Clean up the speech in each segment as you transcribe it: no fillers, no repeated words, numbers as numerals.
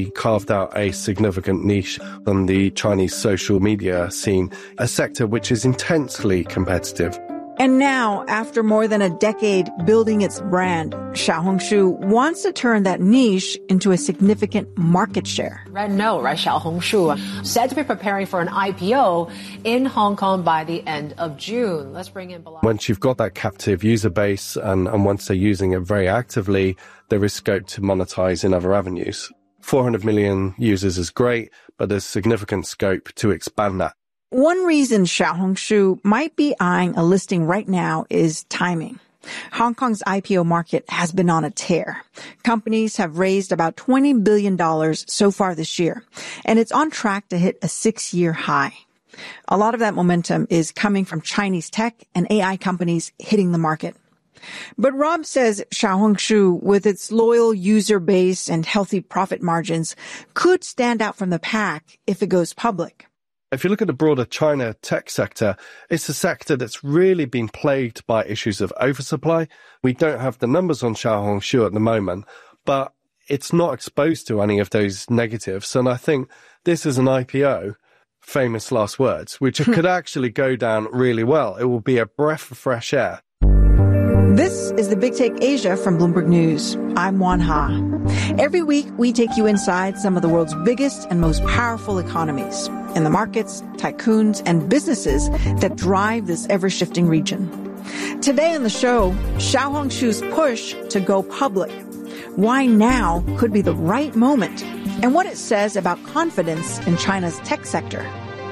really carved out a significant niche on the Chinese social media scene, a sector which is intensely competitive. And now, after more than a decade building its brand, Xiaohongshu wants to turn that niche into a significant market share. Xiaohongshu, said to be preparing for an IPO in Hong Kong by the end of June. Let's bring in Bilal. Once you've got that captive user base and once they're using it very actively, there is scope to monetize in other avenues. 400 million users is great, but there's significant scope to expand that. One reason Xiaohongshu might be eyeing a listing right now is timing. Hong Kong's IPO market has been on a tear. Companies have raised about $20 billion so far this year, and it's on track to hit a 6-year high. A lot of that momentum is coming from Chinese tech and AI companies hitting the market. But Rob says Xiaohongshu, with its loyal user base and healthy profit margins, could stand out from the pack if it goes public. If you look at the broader China tech sector, it's a sector that's really been plagued by issues of oversupply. We don't have the numbers on Xiaohongshu at the moment, but it's not exposed to any of those negatives. And I think this is an IPO, famous last words, which could actually go down really well. It will be a breath of fresh air. This is the Big Take Asia from Bloomberg News. I'm Wan Ha. Every week, we take you inside some of the world's biggest and most powerful economies, in the markets, tycoons, and businesses that drive this ever-shifting region. Today on the show, Xiaohongshu's push to go public. Why now could be the right moment, and what it says about confidence in China's tech sector.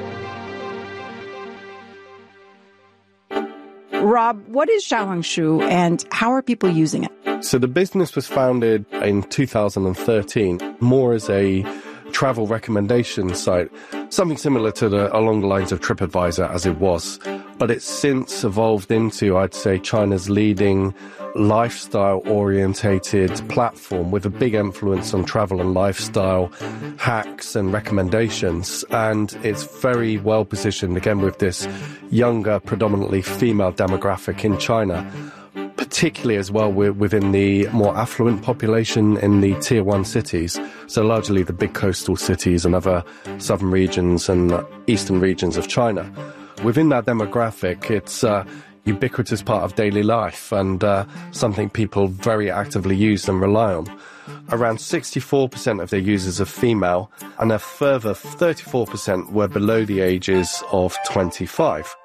Rob, what is Xiaohongshu and how are people using it? So the business was founded in 2013, more as a travel recommendation site, something similar to along the lines of TripAdvisor as it was. But it's since evolved into, I'd say, China's leading lifestyle-orientated platform with a big influence on travel and lifestyle hacks and recommendations. And it's very well positioned, again, with this younger, predominantly female demographic in China, particularly as well within the more affluent population in the tier 1 cities. So largely the big coastal cities and other southern regions and eastern regions of China. Within that demographic, it's ubiquitous part of daily life and something people very actively use and rely on. Around 64% of their users are female, and a further 34% were below the ages of 25.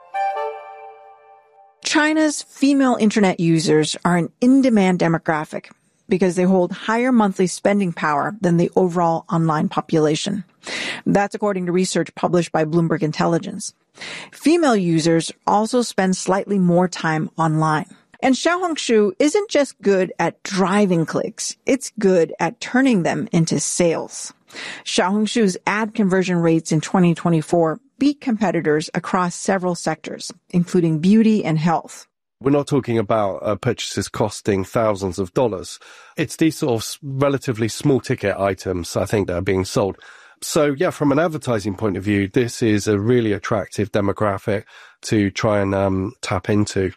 China's female internet users are an in-demand demographic because they hold higher monthly spending power than the overall online population. That's according to research published by Bloomberg Intelligence. Female users also spend slightly more time online. And Xiaohongshu isn't just good at driving clicks, it's good at turning them into sales. Xiaohongshu's ad conversion rates in 2024 beat competitors across several sectors, including beauty and health. We're not talking about purchases costing thousands of dollars. It's these sort of relatively small ticket items, I think, that are being sold. So, yeah, from an advertising point of view, this is a really attractive demographic to try and tap into.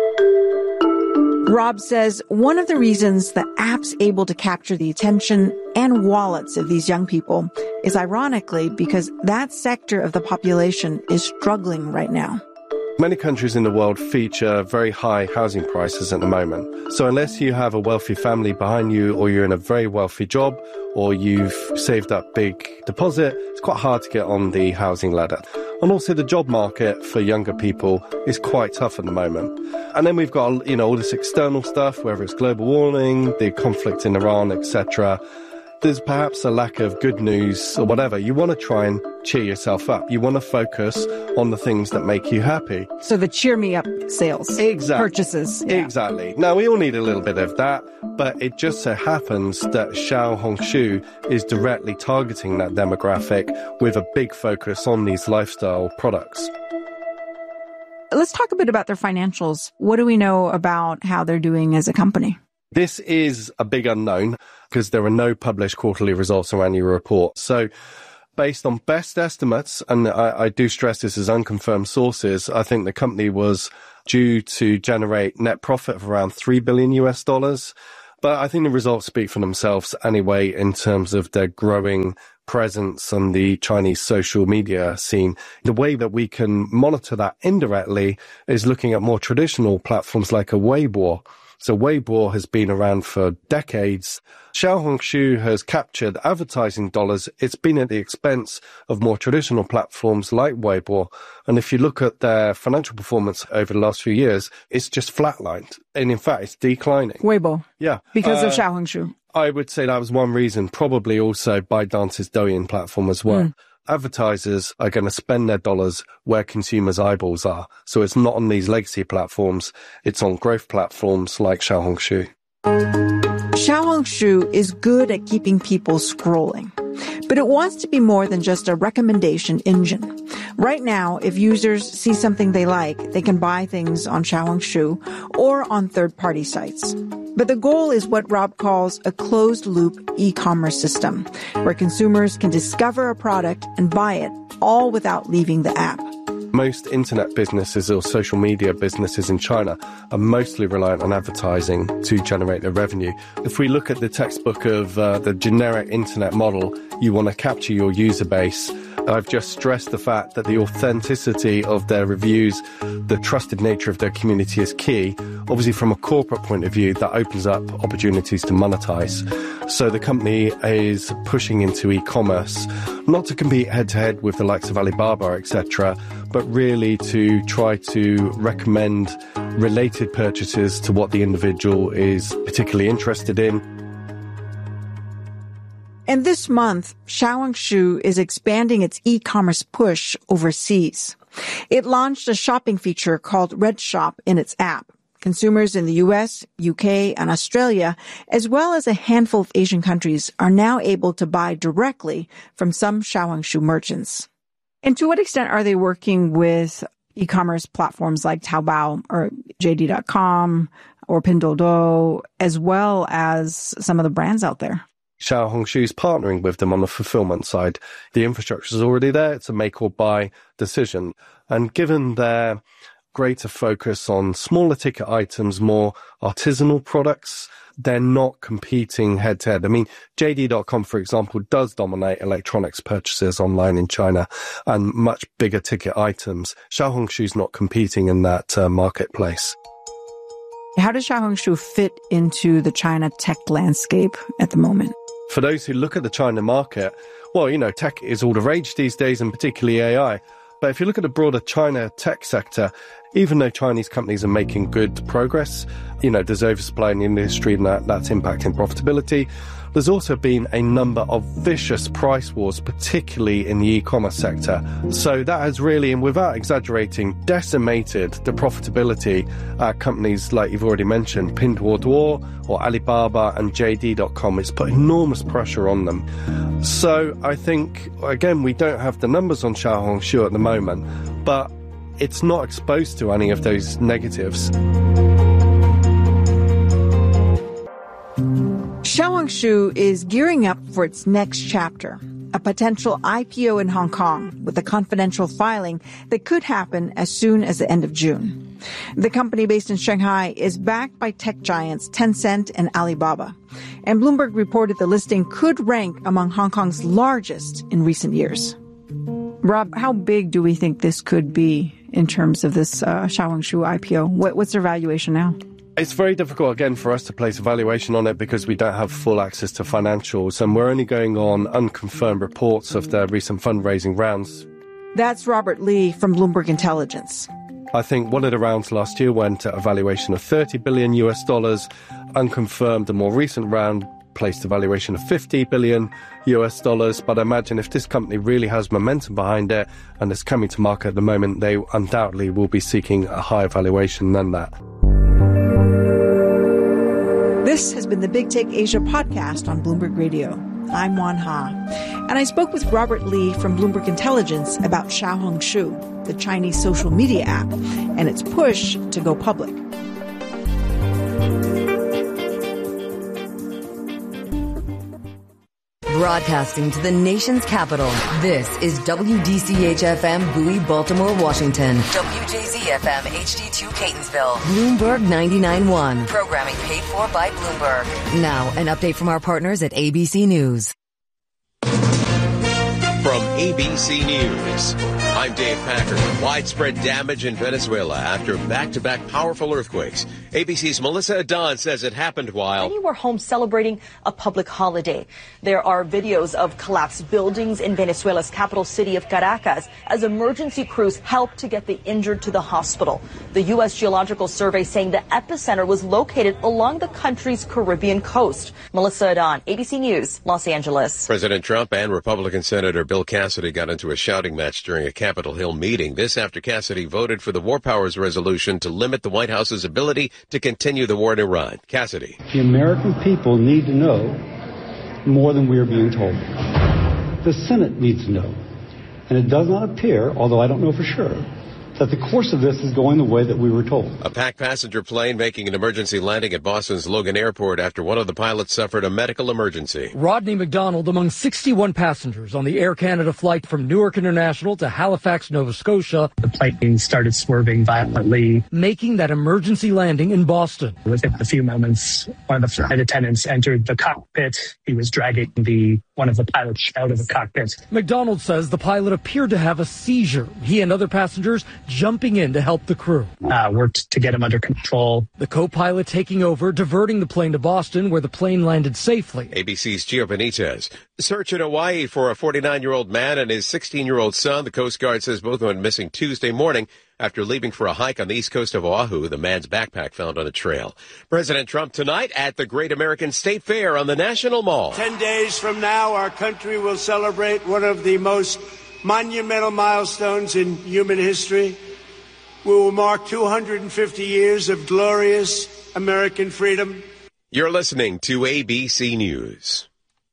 Rob says one of the reasons the app's able to capture the attention and wallets of these young people is ironically because that sector of the population is struggling right now. Many countries in the world feature very high housing prices at the moment. So unless you have a wealthy family behind you, or you're in a very wealthy job, or you've saved up big deposit, it's quite hard to get on the housing ladder. And also the job market for younger people is quite tough at the moment. And then we've got, all this external stuff, whether it's global warming, the conflict in Iran, etc. There's perhaps a lack of good news or whatever. You want to try and cheer yourself up. You want to focus on the things that make you happy. So the cheer me up sales. Exactly. Purchases. Yeah. Exactly. Now, we all need a little bit of that, but it just so happens that Xiaohongshu is directly targeting that demographic with a big focus on these lifestyle products. Let's talk a bit about their financials. What do we know about how they're doing as a company? This is a big unknown because there are no published quarterly results or annual reports. So based on best estimates, and I do stress this as unconfirmed sources, I think the company was due to generate net profit of around $3 billion US. But I think the results speak for themselves anyway in terms of their growing presence on the Chinese social media scene. The way that we can monitor that indirectly is looking at more traditional platforms like a Weibo. So Weibo has been around for decades. Xiaohongshu has captured advertising dollars. It's been at the expense of more traditional platforms like Weibo. And if you look at their financial performance over the last few years, it's just flatlined. And in fact, it's declining. Weibo. Yeah. Because of Xiaohongshu. I would say that was one reason, probably also ByteDance's Douyin platform as well. Advertisers are going to spend their dollars where consumers' eyeballs are. So it's not on these legacy platforms. It's on growth platforms like Xiaohongshu. Xiaohongshu is good at keeping people scrolling, but it wants to be more than just a recommendation engine. Right now, if users see something they like, they can buy things on Xiaohongshu or on third-party sites. But the goal is what Rob calls a closed-loop e-commerce system, where consumers can discover a product and buy it, all without leaving the app. Most internet businesses or social media businesses in China are mostly reliant on advertising to generate their revenue. If we look at the textbook of the generic internet model, you want to capture your user base. I've just stressed the fact that the authenticity of their reviews, the trusted nature of their community is key. Obviously, from a corporate point of view, that opens up opportunities to monetize. So the company is pushing into e-commerce, not to compete head-to-head with the likes of Alibaba, etc., but really to try to recommend related purchases to what the individual is particularly interested in. And this month, Xiaohongshu is expanding its e-commerce push overseas. It launched a shopping feature called Red Shop in its app. Consumers in the US, UK, and Australia, as well as a handful of Asian countries, are now able to buy directly from some Xiaohongshu merchants. And to what extent are they working with e-commerce platforms like Taobao or JD.com or Pinduoduo, as well as some of the brands out there? Xiaohongshu is partnering with them on the fulfillment side. The infrastructure is already there. It's a make or buy decision. And given their greater focus on smaller ticket items, more artisanal products, they're not competing head to head. I mean, JD.com, for example, does dominate electronics purchases online in China and much bigger ticket items. Xiaohongshu's not competing in that marketplace. How does Xiaohongshu fit into the China tech landscape at the moment? For those who look at the China market, well, you know, tech is all the rage these days, and particularly AI. But if you look at the broader China tech sector, even though Chinese companies are making good progress, you know, there's oversupply in the industry and that's impacting profitability. There's also been a number of vicious price wars, particularly in the e-commerce sector. So that has really, and without exaggerating, decimated the profitability at companies like you've already mentioned, Pinduoduo or Alibaba and JD.com. It's put enormous pressure on them. So I think, again, we don't have the numbers on Xiaohongshu at the moment, but it's not exposed to any of those negatives. Xiaohongshu is gearing up for its next chapter, a potential IPO in Hong Kong with a confidential filing that could happen as soon as the end of June. The company based in Shanghai is backed by tech giants Tencent and Alibaba. And Bloomberg reported the listing could rank among Hong Kong's largest in recent years. Rob, how big do we think this could be in terms of this Xiaohongshu IPO? What's their valuation now? It's very difficult, again, for us to place a valuation on it because we don't have full access to financials, and we're only going on unconfirmed reports of their recent fundraising rounds. That's Robert Lee from Bloomberg Intelligence. I think one of the rounds last year went at a valuation of $30 billion. Unconfirmed, a more recent round placed a valuation of $50 billion. But I imagine if this company really has momentum behind it and is coming to market at the moment, they undoubtedly will be seeking a higher valuation than that. This has been the Big Take Asia podcast on Bloomberg Radio. I'm Wan Ha. And I spoke with Robert Lee from Bloomberg Intelligence about Xiaohongshu, the Chinese social media app, and its push to go public. Broadcasting to the nation's capital, this is WDCH-FM Bowie, Baltimore, Washington. WJZ-FM HD2 Catonsville. Bloomberg 99.1. Programming paid for by Bloomberg. Now, an update from our partners at ABC News. From ABC News, I'm Dave Packer. Widespread damage in Venezuela after back-to-back powerful earthquakes. ABC's Melissa Adon says it happened while many were home celebrating a public holiday. There are videos of collapsed buildings in Venezuela's capital city of Caracas as emergency crews helped to get the injured to the hospital. The U.S. Geological Survey saying the epicenter was located along the country's Caribbean coast. Melissa Adon, ABC News, Los Angeles. President Trump and Republican Senator Bill Cassidy got into a shouting match during a Capitol Hill meeting. This after Cassidy voted for the War Powers Resolution to limit the White House's ability to continue the war in Iran. Cassidy. The American people need to know more than we are being told. The Senate needs to know. And it does not appear, although I don't know for sure, that the course of this is going the way that we were told. A packed passenger plane making an emergency landing at Boston's Logan Airport after one of the pilots suffered a medical emergency. Rodney McDonald among 61 passengers on the Air Canada flight from Newark International to Halifax, Nova Scotia. The plane started swerving violently, making that emergency landing in Boston. Within a few moments, one of the flight attendants entered the cockpit. He was dragging one of the pilots out of the cockpit. McDonald says the pilot appeared to have a seizure. He and other passengers jumping in to help the crew. Worked to get him under control. The co-pilot taking over, diverting the plane to Boston, where the plane landed safely. ABC's Gio Benitez. Search in Hawaii for a 49-year-old man and his 16-year-old son. The Coast Guard says both went missing Tuesday morning after leaving for a hike on the east coast of Oahu. The man's backpack found on a trail. President Trump tonight at the Great American State Fair on the National Mall. 10 days from now, our country will celebrate one of the most monumental milestones in human history. We will mark 250 years of glorious American freedom. You're listening to ABC News.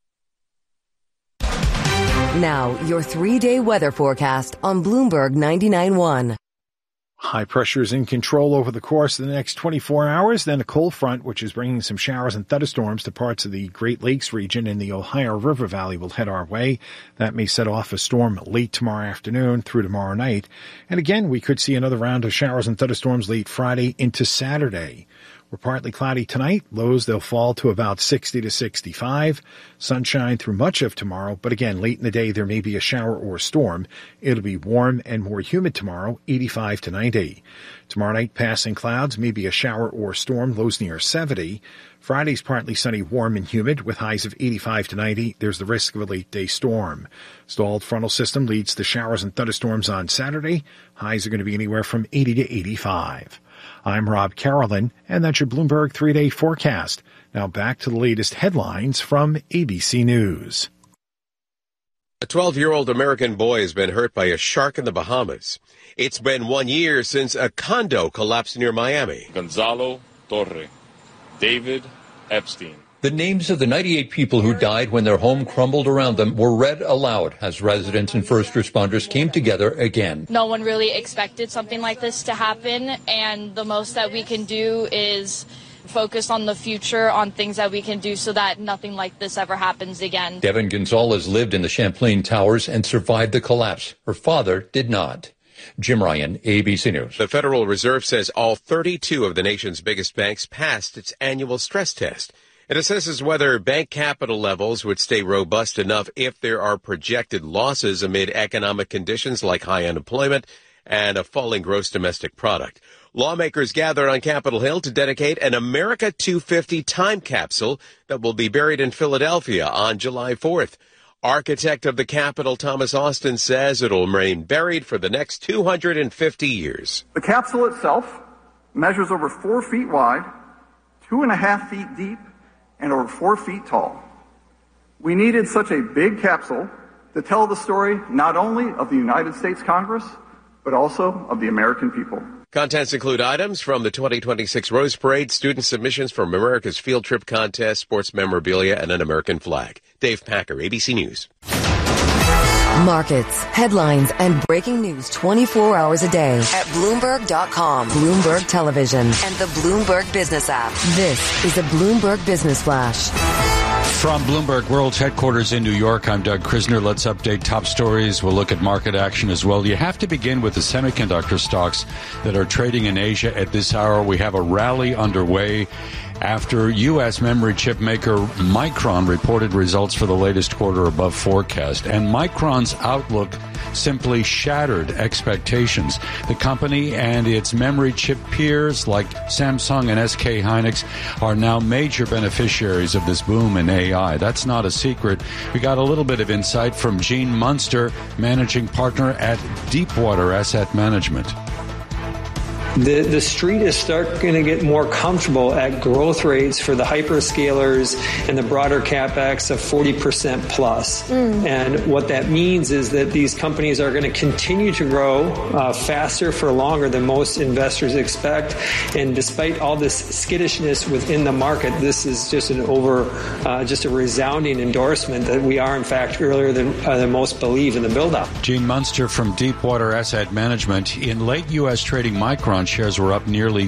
Now, your 3-day weather forecast on Bloomberg 99.1. High pressure is in control over the course of the next 24 hours. Then a cold front, which is bringing some showers and thunderstorms to parts of the Great Lakes region and the Ohio River Valley, will head our way. That may set off a storm late tomorrow afternoon through tomorrow night. And again, we could see another round of showers and thunderstorms late Friday into Saturday. We're partly cloudy tonight. Lows, they'll fall to about 60 to 65. Sunshine through much of tomorrow, but again, late in the day, there may be a shower or a storm. It'll be warm and more humid tomorrow, 85 to 90. Tomorrow night, passing clouds, maybe a shower or a storm, lows near 70. Friday's partly sunny, warm and humid with highs of 85 to 90. There's the risk of a late-day storm. Stalled frontal system leads to showers and thunderstorms on Saturday. Highs are going to be anywhere from 80 to 85. I'm Rob Carolyn, and that's your Bloomberg 3-day forecast. Now back to the latest headlines from ABC News. A 12-year-old American boy has been hurt by a shark in the Bahamas. It's been 1 year since a condo collapsed near Miami. Gonzalo Torre, David Epstein. The names of the 98 people who died when their home crumbled around them were read aloud as residents and first responders came together again. No one really expected something like this to happen, and the most that we can do is focus on the future, on things that we can do so that nothing like this ever happens again. Devin Gonzalez lived in the Champlain Towers and survived the collapse. Her father did not. Jim Ryan, ABC News. The Federal Reserve says all 32 of the nation's biggest banks passed its annual stress test. It assesses whether bank capital levels would stay robust enough if there are projected losses amid economic conditions like high unemployment and a falling gross domestic product. Lawmakers gathered on Capitol Hill to dedicate an America 250 time capsule that will be buried in Philadelphia on July 4th. Architect of the Capitol, Thomas Austin, says it'll remain buried for the next 250 years. The capsule itself measures over 4 feet wide, 2.5 feet deep, and over 4 feet tall. We needed such a big capsule to tell the story not only of the United States Congress, but also of the American people. Contents include items from the 2026 Rose Parade, student submissions from America's Field Trip Contest, sports memorabilia, and an American flag. Dave Packer, ABC News. Markets, headlines, and breaking news 24 hours a day at Bloomberg.com, Bloomberg Television, and the Bloomberg Business app. This is a Bloomberg Business Flash. From Bloomberg World's headquarters in New York, I'm Doug Krisner. Let's update top stories. We'll look at market action as well. You have to begin with the semiconductor stocks that are trading in Asia at this hour. We have a rally underway after U.S. memory chip maker Micron reported results for the latest quarter above forecast. And Micron's outlook simply shattered expectations. The company and its memory chip peers like Samsung and SK Hynix are now major beneficiaries of this boom in AI. That's not a secret. We got a little bit of insight from Gene Munster, managing partner at Deepwater Asset Management. The street is starting to get more comfortable at growth rates for the hyperscalers and the broader CapEx of 40% plus. And what that means is that these companies are going to continue to grow faster for longer than most investors expect. And despite all this skittishness within the market, this is just just a resounding endorsement that we are, in fact, earlier than most believe in the build-up. Gene Munster from Deepwater Asset Management. In late U.S. trading, Micron shares were up nearly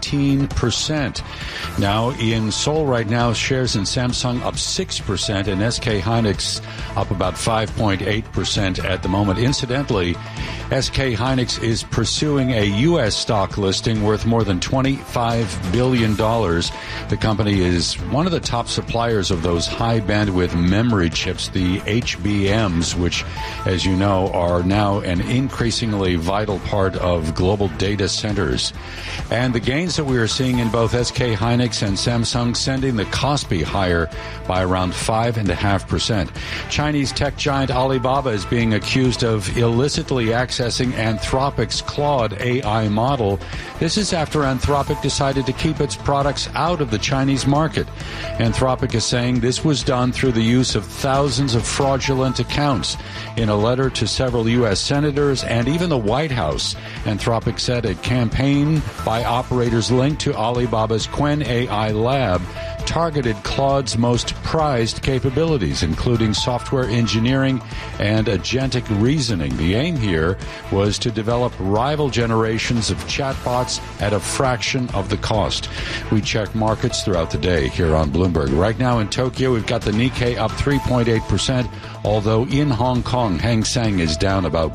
15%. Now, in Seoul right now, shares in Samsung up 6% and SK Hynix up about 5.8% at the moment. Incidentally, SK Hynix is pursuing a U.S. stock listing worth more than $25 billion. The company is one of the top suppliers of those high-bandwidth memory chips, the HBMs, which, as you know, are now an increasingly vital part of global data centers. And the gains that we are seeing in both SK Hynix and Samsung sending the Kospi higher by around 5.5%. Chinese tech giant Alibaba is being accused of illicitly accessing Anthropic's Claude AI model. This is after Anthropic decided to keep its products out of the Chinese market. Anthropic is saying this was done through the use of thousands of fraudulent accounts. In a letter to several U.S. senators and even the White House, Anthropic said a campaign by operators linked to Alibaba's Qwen AI lab targeted Claude's most prized capabilities, including software engineering and agentic reasoning. The aim here was to develop rival generations of chatbots at a fraction of the cost. We check markets throughout the day here on Bloomberg. Right now in Tokyo, we've got the Nikkei up 3.8%, although in Hong Kong, Hang Seng is down about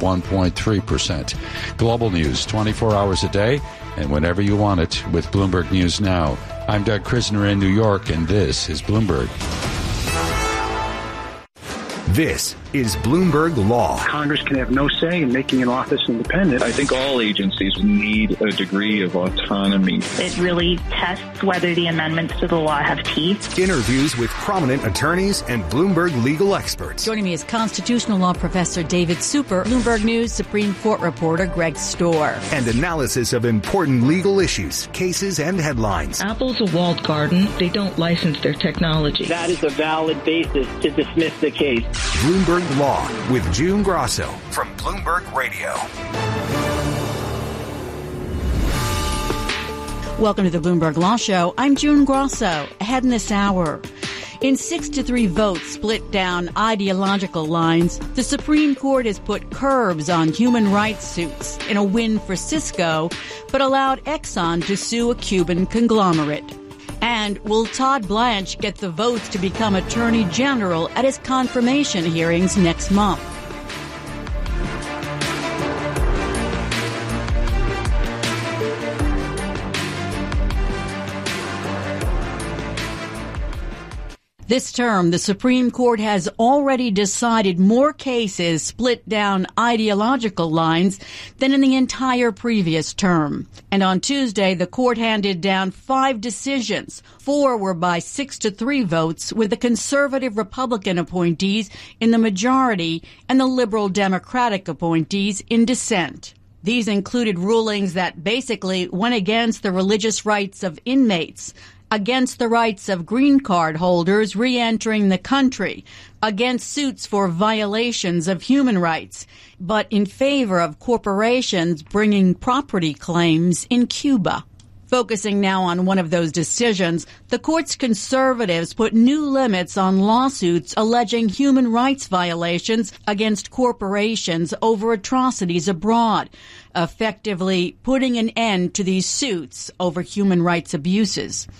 1.3%. Global news 24 hours a day and whenever you want it with Bloomberg News Now. I'm Doug Krisner in New York, and this is Bloomberg. This is Bloomberg Law. Congress can have no say in making an office independent. I think all agencies need a degree of autonomy. It really tests whether the amendments to the law have teeth. Interviews with prominent attorneys and Bloomberg legal experts. Joining me is constitutional law professor David Super, Bloomberg News Supreme Court reporter Greg Storr. And analysis of important legal issues, cases, and headlines. Apple's a walled garden. They don't license their technology. That is a valid basis to dismiss the case. Bloomberg Law with June Grosso from Bloomberg Radio. Welcome to the Bloomberg Law Show. I'm June Grosso. Ahead in this hour, in 6-3 votes split down ideological lines, the Supreme Court has put curbs on human rights suits in a win for Cisco, but allowed Exxon to sue a Cuban conglomerate. And will Todd Blanche get the votes to become Attorney General at his confirmation hearings next month? This term, the Supreme Court has already decided more cases split down ideological lines than in the entire previous term. And on Tuesday, the court handed down 5 decisions. 4 were by 6-3 votes, with the conservative Republican appointees in the majority and the liberal Democratic appointees in dissent. These included rulings that basically went against the religious rights of inmates, against the rights of green card holders re-entering the country, against suits for violations of human rights, but in favor of corporations bringing property claims in Cuba. Focusing now on one of those decisions, the court's conservatives put new limits on lawsuits alleging human rights violations against corporations over atrocities abroad, effectively putting an end to these suits over human rights abuses.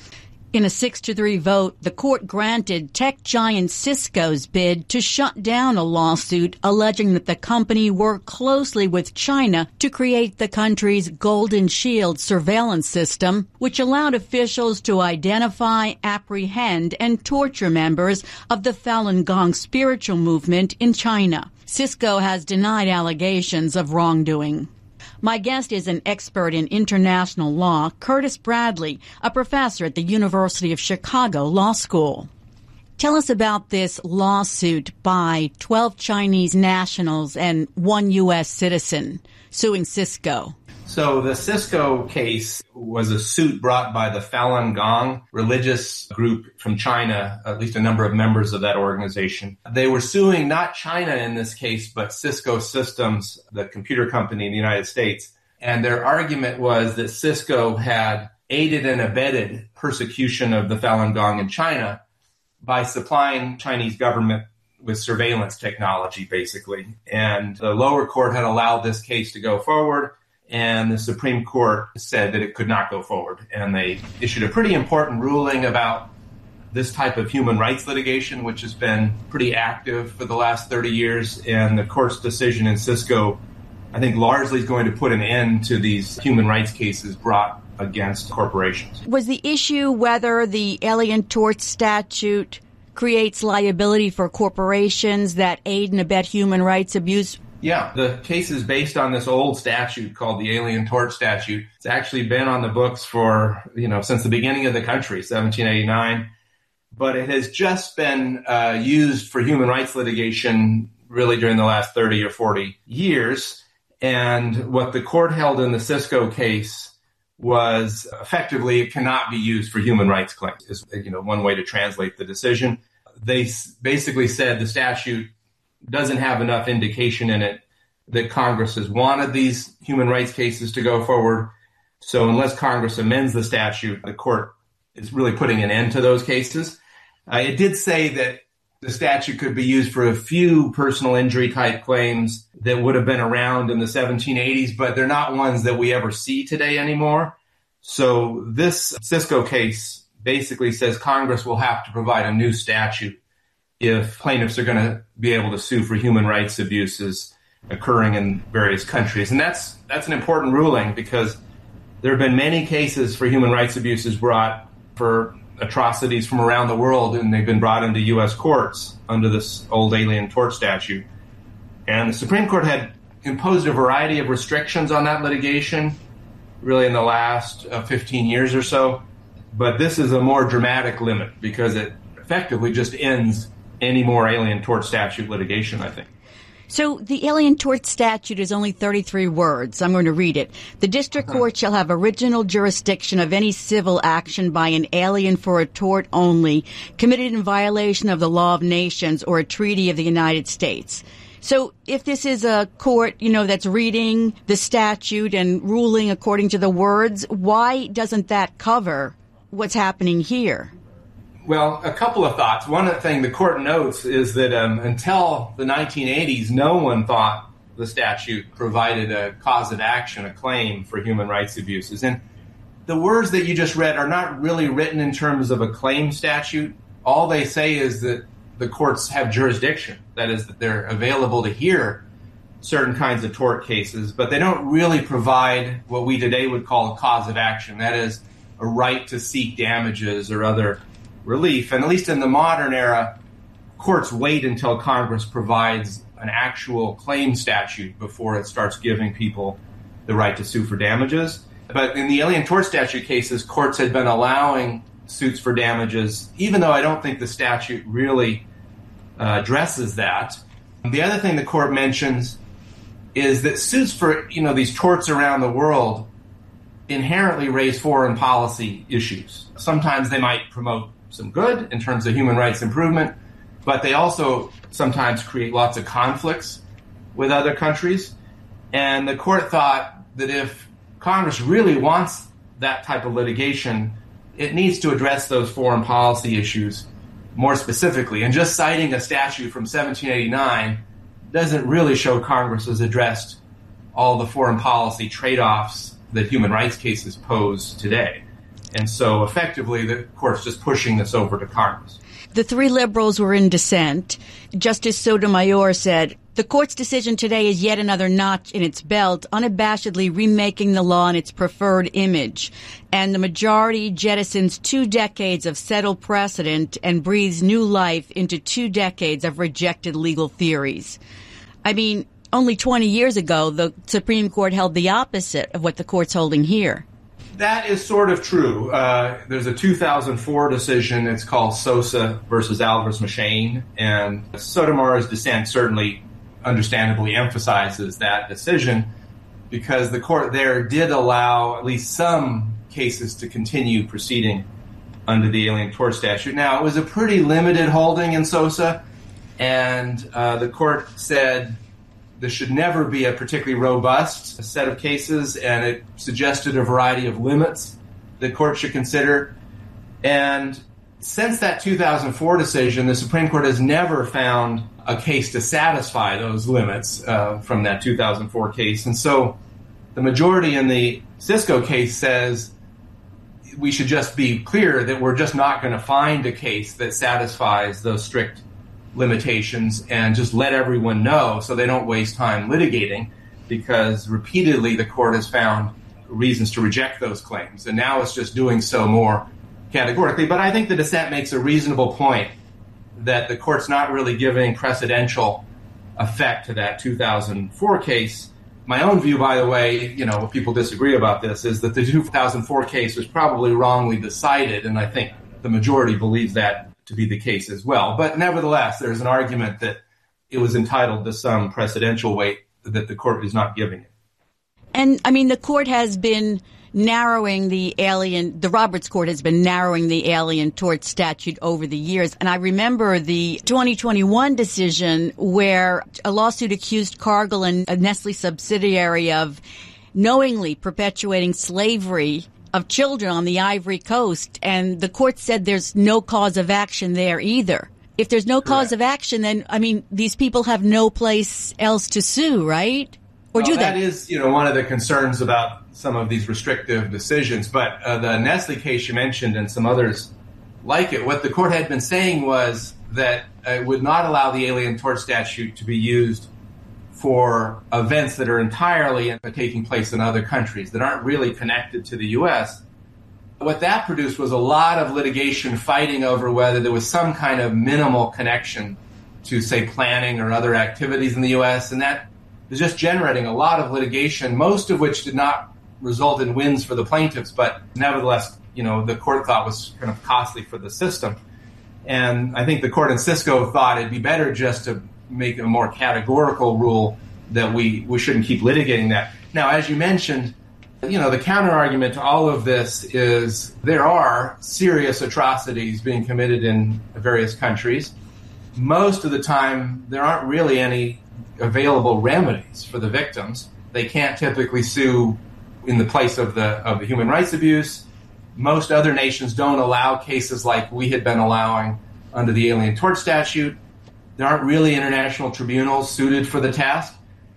In a 6-3 vote, the court granted tech giant Cisco's bid to shut down a lawsuit alleging that the company worked closely with China to create the country's Golden Shield surveillance system, which allowed officials to identify, apprehend, and torture members of the Falun Gong spiritual movement in China. Cisco has denied allegations of wrongdoing. My guest is an expert in international law, Curtis Bradley, a professor at the University of Chicago Law School. Tell us about this lawsuit by 12 Chinese nationals and 1 U.S. citizen suing Cisco. So the Cisco case was a suit brought by the Falun Gong religious group from China, at least a number of members of that organization. They were suing not China in this case, but Cisco Systems, the computer company in the United States. And their argument was that Cisco had aided and abetted persecution of the Falun Gong in China by supplying Chinese government with surveillance technology, basically. And the lower court had allowed this case to go forward. And the Supreme Court said that it could not go forward. And they issued a pretty important ruling about this type of human rights litigation, which has been pretty active for the last 30 years. And the court's decision in Cisco, I think, largely is going to put an end to these human rights cases brought against corporations. Was the issue whether the Alien Tort Statute creates liability for corporations that aid and abet human rights abuse? Yeah, the case is based on this old statute called the Alien Tort Statute. It's actually been on the books for, since the beginning of the country, 1789. But it has just been used for human rights litigation really during the last 30 or 40 years. And what the court held in the Cisco case was effectively it cannot be used for human rights claims, is one way to translate the decision. They basically said the statute doesn't have enough indication in it that Congress has wanted these human rights cases to go forward. So unless Congress amends the statute, the court is really putting an end to those cases. It did say that the statute could be used for a few personal injury type claims that would have been around in the 1780s, but they're not ones that we ever see today anymore. So this Cisco case basically says Congress will have to provide a new statute if plaintiffs are going to be able to sue for human rights abuses occurring in various countries. And that's an important ruling because there have been many cases for human rights abuses brought for atrocities from around the world, and they've been brought into U.S. courts under this old Alien Tort Statute. And the Supreme Court had imposed a variety of restrictions on that litigation really in the last 15 years or so. But this is a more dramatic limit because it effectively just ends any more Alien Tort Statute litigation, I think. So the Alien Tort Statute is only 33 words. I'm going to read it. The district court shall have original jurisdiction of any civil action by an alien for a tort only, committed in violation of the law of nations or a treaty of the United States. So if this is a court, that's reading the statute and ruling according to the words, why doesn't that cover what's happening here? Well, a couple of thoughts. One thing the court notes is that until the 1980s, no one thought the statute provided a cause of action, a claim for human rights abuses. And the words that you just read are not really written in terms of a claim statute. All they say is that the courts have jurisdiction. That is, that they're available to hear certain kinds of tort cases, but they don't really provide what we today would call a cause of action. That is, a right to seek damages or other relief. And at least in the modern era, courts wait until Congress provides an actual claim statute before it starts giving people the right to sue for damages. But in the Alien Tort Statute cases, courts had been allowing suits for damages, even though I don't think the statute really addresses that. The other thing the court mentions is that suits for, these torts around the world inherently raise foreign policy issues. Sometimes they might promote some good in terms of human rights improvement, but they also sometimes create lots of conflicts with other countries. And the court thought that if Congress really wants that type of litigation, it needs to address those foreign policy issues more specifically. And just citing a statute from 1789 doesn't really show Congress has addressed all the foreign policy trade-offs that human rights cases pose today. And so effectively, the court's just pushing this over to Congress. The three liberals were in dissent. Justice Sotomayor said, the court's decision today is yet another notch in its belt, unabashedly remaking the law in its preferred image. And the majority jettisons 2 decades of settled precedent and breathes new life into 2 decades of rejected legal theories. I mean, only 20 years ago, the Supreme Court held the opposite of what the court's holding here. That is sort of true. There's a 2004 decision. It's called Sosa versus Alvarez-Machain. And Sotomayor's dissent certainly understandably emphasizes that decision because the court there did allow at least some cases to continue proceeding under the Alien Tort Statute. Now, it was a pretty limited holding in Sosa, and the court said there should never be a particularly robust set of cases, and it suggested a variety of limits the court should consider. And since that 2004 decision, the Supreme Court has never found a case to satisfy those limits from that 2004 case. And so the majority in the Cisco case says we should just be clear that we're just not going to find a case that satisfies those strict limitations and just let everyone know so they don't waste time litigating, because repeatedly the court has found reasons to reject those claims. And now it's just doing so more categorically. But I think the dissent makes a reasonable point that the court's not really giving precedential effect to that 2004 case. My own view, by the way, if people disagree about this, is that the 2004 case was probably wrongly decided, and I think the majority believes that to be the case as well. But nevertheless, there's an argument that it was entitled to some precedential weight that the court is not giving it. And, I mean, the court has been narrowing the Roberts Court has been narrowing the Alien Tort Statute over the years. And I remember the 2021 decision where a lawsuit accused Cargill and a Nestle subsidiary of knowingly perpetuating slavery of children on the Ivory Coast. And the court said there's no cause of action there either. If there's no cause of action, then, I mean, these people have no place else to sue, right? Or do they? That is, one of the concerns about some of these restrictive decisions. But the Nestle case you mentioned and some others like it, what the court had been saying was that it would not allow the Alien Tort Statute to be used for events that are entirely taking place in other countries that aren't really connected to the U.S. What that produced was a lot of litigation fighting over whether there was some kind of minimal connection to, say, planning or other activities in the U.S., and that is just generating a lot of litigation, most of which did not result in wins for the plaintiffs, but nevertheless, the court thought was kind of costly for the system. And I think the court in Cisco thought it'd be better just to make a more categorical rule that we shouldn't keep litigating that. Now, as you mentioned, the counter-argument to all of this is there are serious atrocities being committed in various countries. Most of the time, there aren't really any available remedies for the victims. They can't typically sue in the place of the human rights abuse. Most other nations don't allow cases like we had been allowing under the Alien Tort Statute. There aren't really international tribunals suited for the task.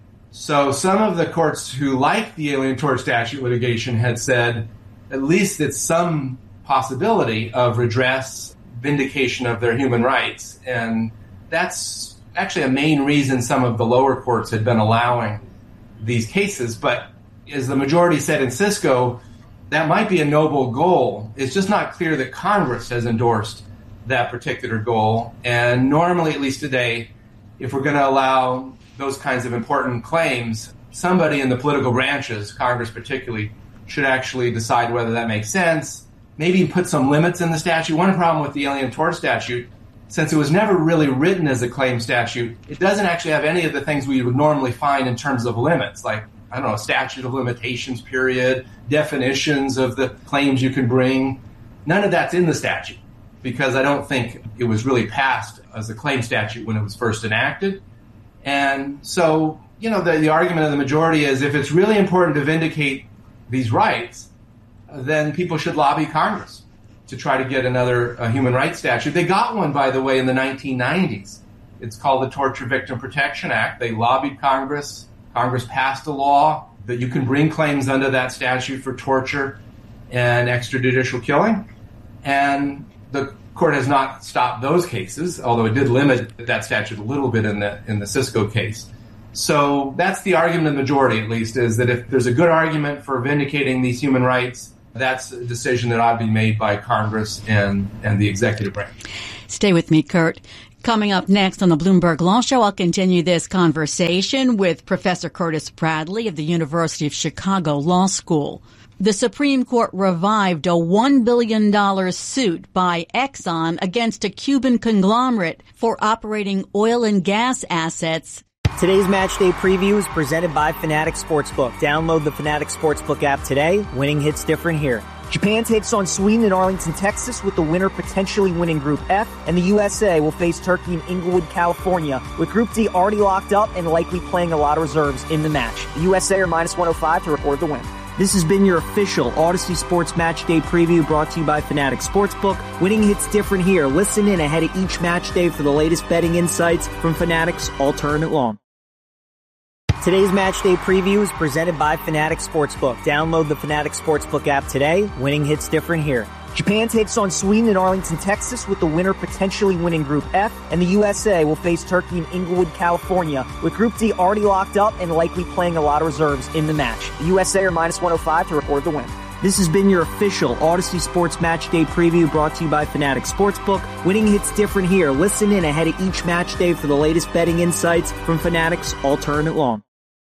So some of the courts who like the Alien Tort Statute litigation had said at least it's some possibility of redress, vindication of their human rights. And that's actually a main reason some of the lower courts had been allowing these cases. But as the majority said in Cisco, that might be a noble goal. It's just not clear that Congress has endorsed that particular goal. And normally, at least today, if we're going to allow those kinds of important claims, somebody in the political branches, Congress particularly, should actually decide whether that makes sense, maybe put some limits in the statute. One problem with the Alien Tort Statute, since it was never really written as a claim statute, it doesn't actually have any of the things we would normally find in terms of limits, like, a statute of limitations period, definitions of the claims you can bring. None of that's in the statute because I don't think it was really passed as a claim statute when it was first enacted. And so, the argument of the majority is if it's really important to vindicate these rights, then people should lobby Congress to try to get another human rights statute. They got one, by the way, in the 1990s. It's called the Torture Victim Protection Act. They lobbied Congress. Congress passed a law that you can bring claims under that statute for torture. and extrajudicial killing. And the court has not stopped those cases, although it did limit that statute a little bit in the Cisco case. So that's the argument of the majority, at least, is that if there's a good argument for vindicating these human rights, that's a decision that ought to be made by Congress and the executive branch. Stay with me, Kurt. Coming up next on the Bloomberg Law Show, I'll continue this conversation with Professor Curtis Bradley of the University of Chicago Law School. The Supreme Court revived a $1 billion suit by Exxon against a Cuban conglomerate for operating oil and gas assets. Today's Matchday Preview is presented by Fanatics Sportsbook. Download the Fanatics Sportsbook app today. Winning hits different here. Japan takes on Sweden in Arlington, Texas, with the winner potentially winning Group F, and the USA will face Turkey in Inglewood, California, with Group D already locked up and likely playing a lot of reserves in the match. The USA are minus 105 to record the win. This has been your official Odyssey Sports Match Day Preview brought to you by Fanatics Sportsbook. Winning hits different here. Listen in ahead of each match day for the latest betting insights from Fanatics all tournament long. Today's Matchday Preview is presented by Fanatics Sportsbook. Download the Fanatics Sportsbook app today. Winning hits different here. Japan takes on Sweden in Arlington, Texas, with the winner potentially winning Group F, and the USA will face Turkey in Inglewood, California, with Group D already locked up and likely playing a lot of reserves in the match. The USA are minus 105 to record the win. This has been your official Odyssey Sports Match Day Preview brought to you by Fanatics Sportsbook. Winning hits different here. Listen in ahead of each match day for the latest betting insights from Fanatics all tournament long.